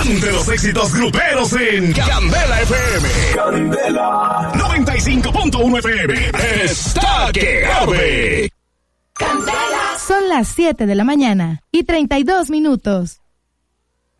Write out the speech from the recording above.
Siente los éxitos gruperos en Candela FM. Candela 95.1 FM. Está que arde. Candela. Son las 7 de la mañana y 32 minutos.